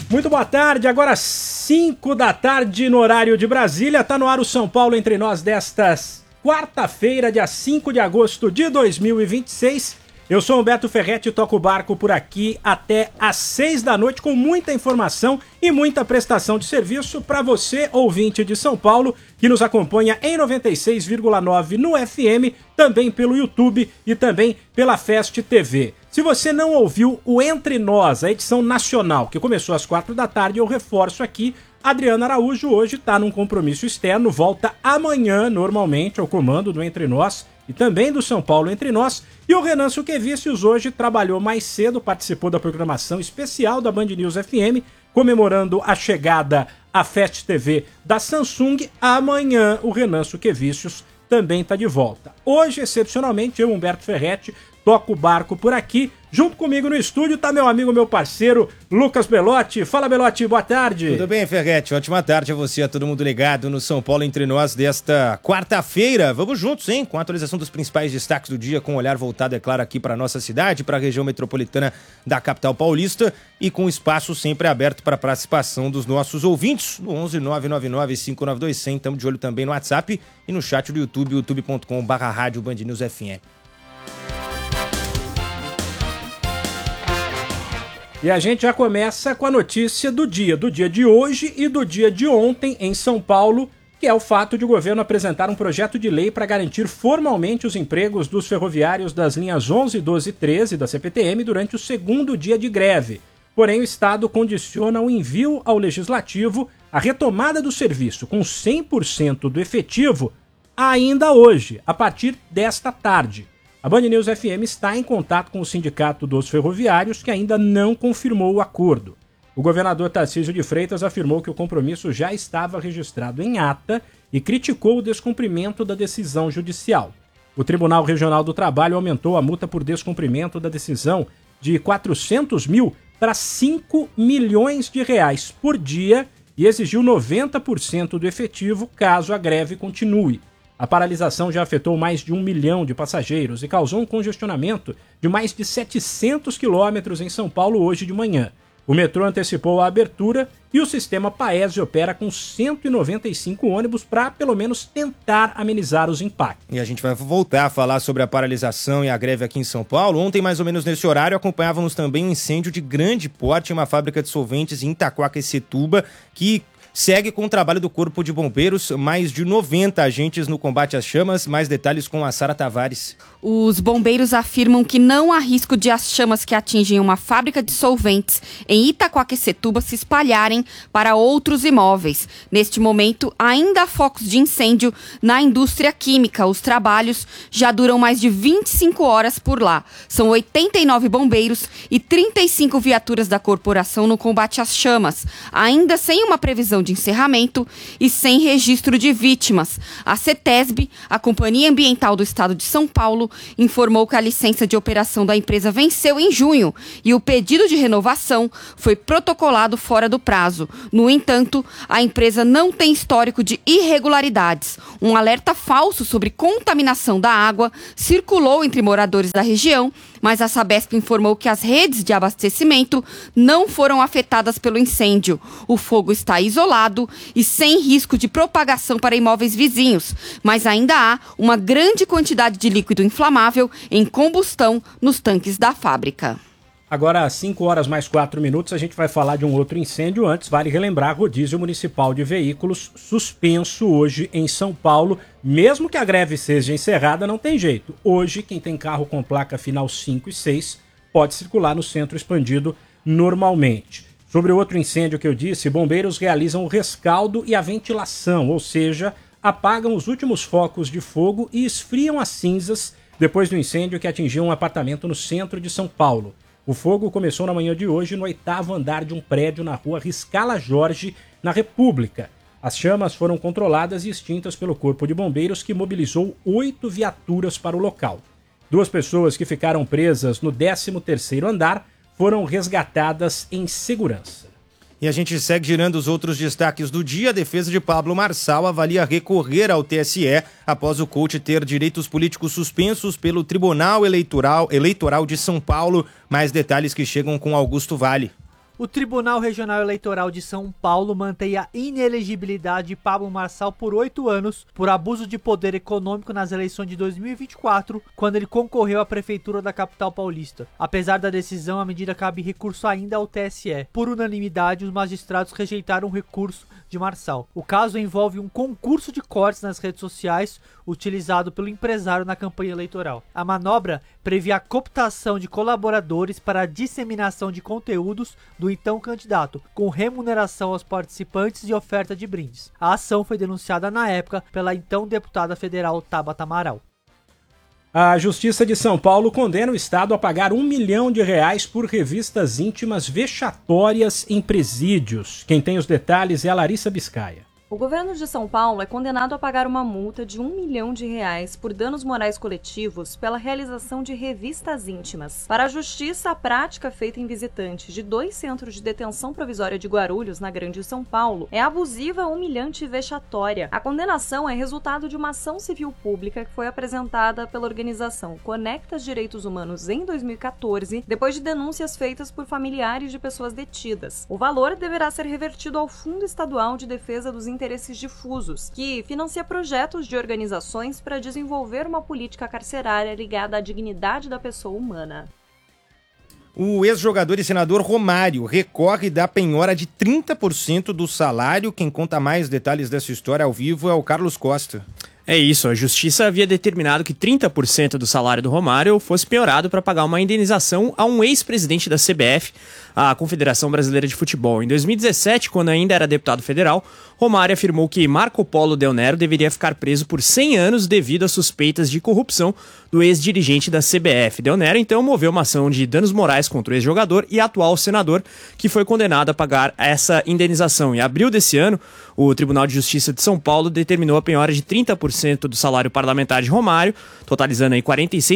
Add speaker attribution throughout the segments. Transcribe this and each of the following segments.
Speaker 1: Muito boa tarde, agora 5 da tarde no horário de Brasília. Tá no ar o São Paulo Entre Nós desta quarta-feira, dia 5 de agosto de 2026. Eu sou Humberto Ferretti e toco o barco por aqui até às 6 da noite com muita informação e muita prestação de serviço para você, ouvinte de São Paulo, que nos acompanha em 96,9 no FM, também pelo YouTube e também pela Fest TV. Se você não ouviu o Entre Nós, a edição nacional, que começou às 4 da tarde, eu reforço aqui, Adriana Araújo hoje está num compromisso externo, volta amanhã normalmente ao comando do Entre Nós e também do São Paulo Entre Nós. E o Renan Suquevicius hoje trabalhou mais cedo, participou da programação especial da Band News FM, comemorando a chegada à Fest TV da Samsung. Amanhã o Renan Suquevicius também está de volta. Hoje, excepcionalmente, eu, Humberto Ferretti, toco o barco por aqui. Junto comigo no estúdio tá meu amigo, meu parceiro, Lucas Belotti. Fala, Belotti, boa tarde.
Speaker 2: Tudo bem, Ferretti? Ótima tarde a você, a todo mundo ligado no São Paulo Entre Nós desta quarta-feira. Vamos juntos, hein? Com a atualização dos principais destaques do dia, com um olhar voltado, é claro, aqui para nossa cidade, para a região metropolitana da capital paulista e com espaço sempre aberto para a participação dos nossos ouvintes no 11 999 592100. Estamos de olho também no WhatsApp e no chat do YouTube, youtube.com/rádio Band News FM.
Speaker 1: E a gente já começa com a notícia do dia de hoje e do dia de ontem em São Paulo, que é o fato de o governo apresentar um projeto de lei para garantir formalmente os empregos dos ferroviários das linhas 11, 12 e 13 da CPTM durante o segundo dia de greve. Porém, o Estado condiciona o envio ao Legislativo a retomada do serviço com 100% do efetivo ainda hoje, a partir desta tarde. A Band News FM está em contato com o Sindicato dos Ferroviários, que ainda não confirmou o acordo. O governador Tarcísio de Freitas afirmou que o compromisso já estava registrado em ata e criticou o descumprimento da decisão judicial. O Tribunal Regional do Trabalho aumentou a multa por descumprimento da decisão de 400 mil para 5 milhões de reais por dia e exigiu 90% do efetivo caso a greve continue. A paralisação já afetou mais de 1 milhão de passageiros e causou um congestionamento de mais de 700 quilômetros em São Paulo hoje de manhã. O metrô antecipou a abertura e o sistema Paese opera com 195 ônibus para, pelo menos, tentar amenizar os impactos.
Speaker 2: E a gente vai voltar a falar sobre a paralisação e a greve aqui em São Paulo. Ontem, mais ou menos nesse horário, acompanhávamos também um incêndio de grande porte em uma fábrica de solventes em Itaquaquecetuba, que segue com o trabalho do Corpo de Bombeiros, mais de 90 agentes no combate às chamas. Mais detalhes com a Sara Tavares.
Speaker 3: Os bombeiros afirmam que não há risco de as chamas que atingem uma fábrica de solventes em Itaquaquecetuba se espalharem para outros imóveis. Neste momento, ainda há focos de incêndio na indústria química. Os trabalhos já duram mais de 25 horas por lá. São 89 bombeiros e 35 viaturas da corporação no combate às chamas, ainda sem uma previsão de encerramento e sem registro de vítimas. A CETESB, a Companhia Ambiental do Estado de São Paulo, informou que a licença de operação da empresa venceu em junho e o pedido de renovação foi protocolado fora do prazo. No entanto, a empresa não tem histórico de irregularidades. Um alerta falso sobre contaminação da água circulou entre moradores da região, mas a Sabesp informou que as redes de abastecimento não foram afetadas pelo incêndio. O fogo está isolado e sem risco de propagação para imóveis vizinhos, mas ainda há uma grande quantidade de líquido inflamável em combustão nos tanques da fábrica.
Speaker 1: Agora, às 5 horas mais 4 minutos, a gente vai falar de um outro incêndio. Antes, vale relembrar, rodízio municipal de veículos suspenso hoje em São Paulo. Mesmo que a greve seja encerrada, não tem jeito. Hoje, quem tem carro com placa final 5 e 6 pode circular no centro expandido normalmente. Sobre o outro incêndio que eu disse, bombeiros realizam o rescaldo e a ventilação, ou seja, apagam os últimos focos de fogo e esfriam as cinzas depois do incêndio que atingiu um apartamento no centro de São Paulo. O fogo começou na manhã de hoje no 8º andar de um prédio na rua Riscala Jorge, na República. As chamas foram controladas e extintas pelo Corpo de Bombeiros, que mobilizou 8 viaturas para o local. 2 pessoas que ficaram presas no 13º andar foram resgatadas em segurança.
Speaker 2: E a gente segue girando os outros destaques do dia. A defesa de Pablo Marçal avalia recorrer ao TSE após o coach ter direitos políticos suspensos pelo Tribunal Eleitoral de São Paulo. Mais detalhes que chegam com Augusto Vale.
Speaker 4: O Tribunal Regional Eleitoral de São Paulo mantém a inelegibilidade de Pablo Marçal por 8 anos por abuso de poder econômico nas eleições de 2024, quando ele concorreu à prefeitura da capital paulista. Apesar da decisão, a medida cabe recurso ainda ao TSE. Por unanimidade, os magistrados rejeitaram o recurso de Marçal. O caso envolve um concurso de cortes nas redes sociais utilizado pelo empresário na campanha eleitoral. A manobra previa a cooptação de colaboradores para a disseminação de conteúdos do então candidato, com remuneração aos participantes e oferta de brindes. A ação foi denunciada na época pela então deputada federal Tabata Amaral.
Speaker 1: A Justiça de São Paulo condena o Estado a pagar R$1 milhão por revistas íntimas vexatórias em presídios. Quem tem os detalhes é a Larissa Biscaia.
Speaker 5: O governo de São Paulo é condenado a pagar uma multa de R$1 milhão por danos morais coletivos pela realização de revistas íntimas. Para a Justiça, a prática feita em visitantes de 2 centros de detenção provisória de Guarulhos, na Grande São Paulo, é abusiva, humilhante e vexatória. A condenação é resultado de uma ação civil pública que foi apresentada pela organização Conectas Direitos Humanos em 2014, depois de denúncias feitas por familiares de pessoas detidas. O valor deverá ser revertido ao Fundo Estadual de Defesa dos Interesses Difusos, que financia projetos de organizações para desenvolver uma política carcerária ligada à dignidade da pessoa humana.
Speaker 2: O ex-jogador e senador Romário recorre da penhora de 30% do salário. Quem conta mais detalhes dessa história ao vivo é o Carlos Costa.
Speaker 6: É isso, a Justiça havia determinado que 30% do salário do Romário fosse penhorado para pagar uma indenização a um ex-presidente da CBF, a Confederação Brasileira de Futebol. Em 2017, quando ainda era deputado federal, Romário afirmou que Marco Polo Del Nero deveria ficar preso por 100 anos devido a suspeitas de corrupção do ex-dirigente da CBF. Del Nero, então, moveu uma ação de danos morais contra o ex-jogador e atual senador, que foi condenado a pagar essa indenização. Em abril desse ano, o Tribunal de Justiça de São Paulo determinou a penhora de 30% do salário parlamentar de Romário, totalizando aí R$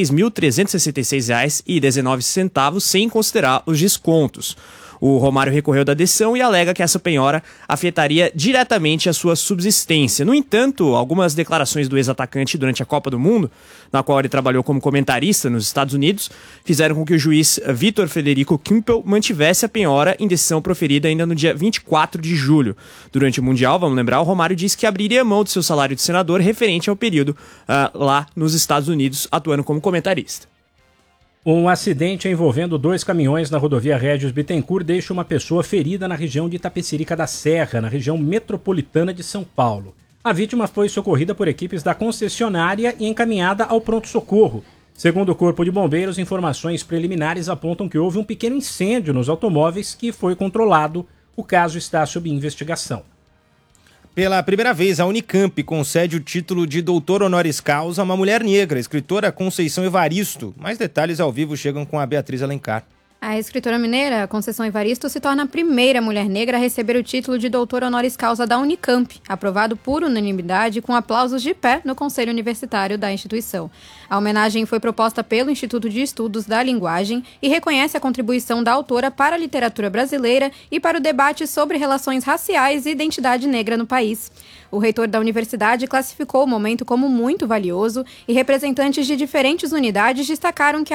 Speaker 6: 46.366,19, sem considerar os descontos. O Romário recorreu da decisão e alega que essa penhora afetaria diretamente a sua subsistência. No entanto, algumas declarações do ex-atacante durante a Copa do Mundo, na qual ele trabalhou como comentarista nos Estados Unidos, fizeram com que o juiz Vitor Federico Kimpel mantivesse a penhora em decisão proferida ainda no dia 24 de julho. Durante o Mundial, vamos lembrar, o Romário disse que abriria mão do seu salário de senador referente ao período lá nos Estados Unidos, atuando como comentarista.
Speaker 1: Um acidente envolvendo 2 caminhões na rodovia Régis Bittencourt deixa uma pessoa ferida na região de Itapecerica da Serra, na região metropolitana de São Paulo. A vítima foi socorrida por equipes da concessionária e encaminhada ao pronto-socorro. Segundo o Corpo de Bombeiros, informações preliminares apontam que houve um pequeno incêndio nos automóveis que foi controlado. O caso está sob investigação.
Speaker 2: Pela primeira vez, a Unicamp concede o título de doutor honoris causa a uma mulher negra, a escritora Conceição Evaristo. Mais detalhes ao vivo chegam com a Beatriz Alencar.
Speaker 7: A escritora mineira Conceição Evaristo se torna a primeira mulher negra a receber o título de doutor honoris causa da Unicamp, aprovado por unanimidade com aplausos de pé no Conselho Universitário da instituição. A homenagem foi proposta pelo Instituto de Estudos da Linguagem e reconhece a contribuição da autora para a literatura brasileira e para o debate sobre relações raciais e identidade negra no país. O reitor da universidade classificou o momento como muito valioso e representantes de diferentes unidades destacaram que